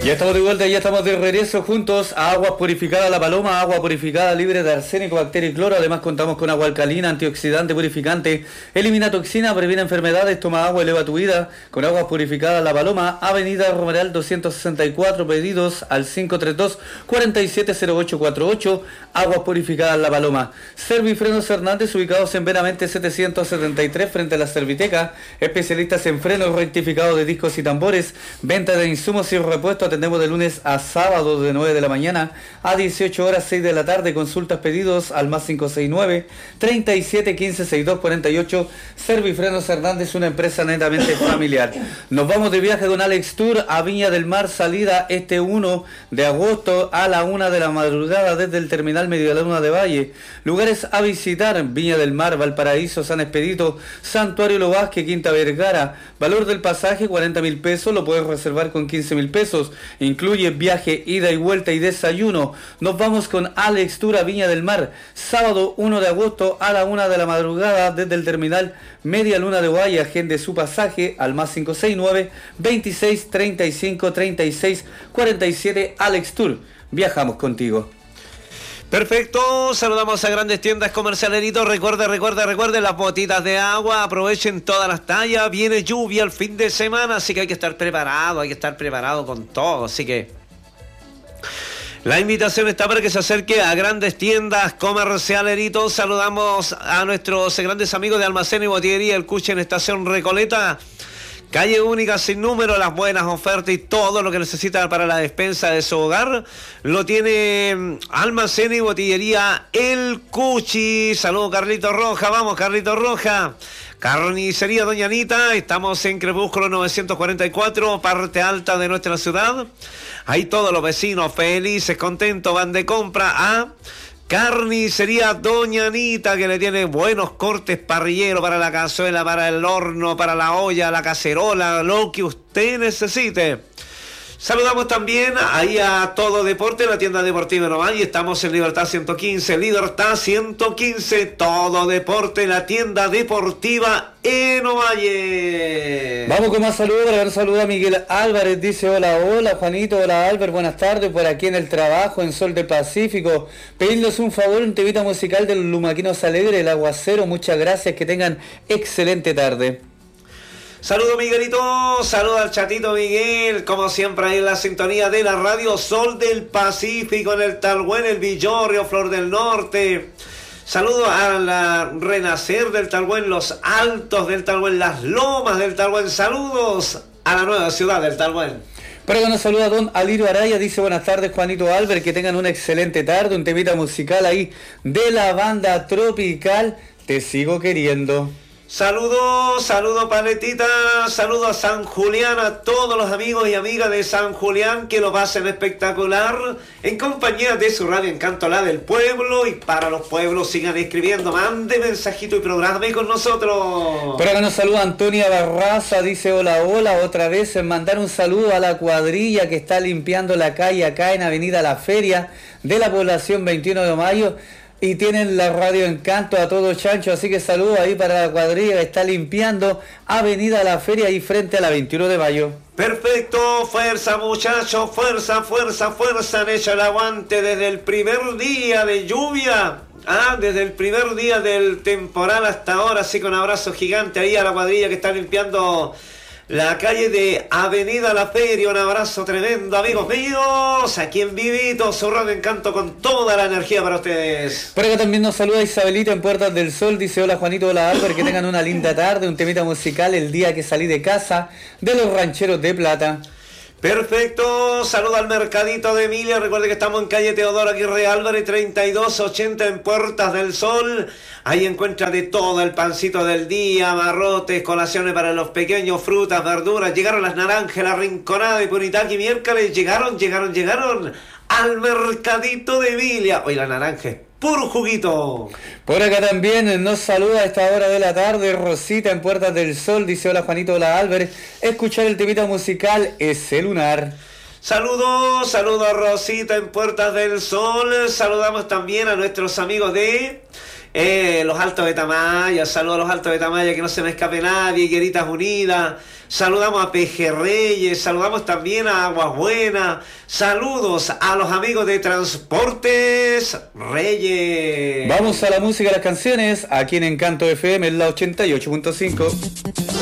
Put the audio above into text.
Ya estamos de vuelta, ya estamos de regreso juntos a Aguas Purificadas La Paloma, agua purificada libre de arsénico, bacteria y cloro. Además contamos con agua alcalina, antioxidante, purificante, elimina toxina, previene enfermedades, toma agua, eleva tu vida. Con Aguas Purificadas La Paloma, Avenida Romeral 264, pedidos al 532-470848, Aguas Purificadas La Paloma. Servifrenos Hernández, ubicados en Benavente 773 frente a la Serviteca, especialistas en frenos rectificados de discos y tambores, venta de insumos y repuestos. Atendemos de lunes a sábado de 9 de la mañana a 18 horas 6 de la tarde. Consultas, pedidos al más 569 37 15 62 48. Servifrenos Hernández, una empresa netamente familiar. Nos vamos de viaje con Alex Tour a Viña del Mar, salida este 1 de agosto a la 1 de la madrugada desde el terminal Medio de la Luna de Valle. Lugares a visitar: Viña del Mar, Valparaíso, San Expedito, Santuario Lo Vázquez, Quinta Vergara. Valor del pasaje 40.000 pesos, lo puedes reservar con 15.000 pesos. Incluye viaje, ida y vuelta y desayuno. Nos vamos con Alex Tour a Viña del Mar, sábado 1 de agosto a la 1 de la madrugada desde el terminal Media Luna de Valle. Agende su pasaje al más 569 26 35 36 47. Alex Tour, viajamos contigo. Perfecto, saludamos a Grandes Tiendas Comercialeritos. Recuerde las botitas de agua, aprovechen todas las tallas. Viene lluvia el fin de semana, así que hay que estar preparado con todo. Así que la invitación está para que se acerque a Grandes Tiendas Comercialeritos. Saludamos a nuestros grandes amigos de Almacén y Botillería El Cuche en Estación Recoleta. Calle única sin número, las buenas ofertas y todo lo que necesita para la despensa de su hogar lo tiene Almacén y Botillería El Cuchi. Saludos, Carlito Roja. Vamos, Carlito Roja. Carnicería Doña Anita. Estamos en Crepúsculo 944, parte alta de nuestra ciudad. Ahí todos los vecinos felices, contentos, van de compra a Carnicería Doña Anita, que le tiene buenos cortes parrilleros para la cazuela, para el horno, para la olla, la cacerola, lo que usted necesite. Saludamos también ahí a Todo Deporte, la tienda deportiva en Ovalle. Estamos en Libertad 115, Libertad 115, Todo Deporte, la tienda deportiva en Ovalle. Vamos con más saludos. Para dar saludo a Miguel Álvarez, dice hola Juanito, hola Albert, buenas tardes, por aquí en el trabajo en Sol del Pacífico. Pedirles un favor, un temita musical de los Lumaquinos Alegre, El Aguacero. Muchas gracias, que tengan excelente tarde. Saludos, Miguelito, saludos al chatito Miguel, como siempre ahí en la sintonía de la radio Sol del Pacífico, en el Talhuén, el Villorrio, Flor del Norte. Saludos a la Renacer del Talhuén, los Altos del Talhuén, las Lomas del Talhuén. Saludos a la nueva ciudad del Talhuén. Pero que nos saluda don Alirio Araya, dice buenas tardes Juanito Albert, que tengan una excelente tarde, un temita musical ahí de la banda Tropical, Te Sigo Queriendo. Saludos Paletita, saludos a San Julián, a todos los amigos y amigas de San Julián, que lo pasen espectacular en compañía de su radio Encanto, la del pueblo. Y para los pueblos sigan escribiendo, mande mensajito y programa con nosotros. Pero que nos saluda Antonia Barraza, dice hola, otra vez mandar un saludo a la cuadrilla que está limpiando la calle acá en Avenida La Feria de la población 21 de mayo. Y tienen la radio Encanto a todo chancho, así que saludos ahí para la cuadrilla que está limpiando Avenida La Feria ahí frente a la 21 de mayo. Perfecto, fuerza muchachos, fuerza, han hecho el aguante desde el primer día de lluvia. Desde el primer día del temporal hasta ahora, así con abrazo gigante ahí a la cuadrilla que está limpiando la calle de Avenida La Feria. Un abrazo tremendo, amigos míos, aquí en Vivito, su radio Encanto con toda la energía para ustedes. Por acá también nos saluda Isabelita en Puertas del Sol, dice hola Juanito, hola Albert, que tengan una linda tarde, un temita musical el día que salí de casa de los Rancheros de Plata. Perfecto, saludo al Mercadito de Emilia. Recuerde que estamos en calle Teodoro Aguirre Álvarez 3280 en Puertas del Sol. Ahí encuentra de todo, el pancito del día, barrotes, colaciones para los pequeños, frutas, verduras. Llegaron las naranjas, la rinconada de Punitaqui miércoles. Llegaron al Mercadito de Emilia. Hoy la naranja, puro juguito. Por acá también nos saluda a esta hora de la tarde Rosita en Puertas del Sol, dice hola Juanito, hola Albert, escuchar el temita musical Ese Lunar. Saludos a Rosita en Puertas del Sol. Saludamos también a nuestros amigos de Los Altos de Tamaya, saludos a los Altos de Tamaya, que no se me escape nadie, Higueritas Unidas, saludamos a Pejerreyes, saludamos también a Aguas Buenas, saludos a los amigos de Transportes Reyes. Vamos a la música, a las canciones, aquí en Encanto FM, en la 88.5.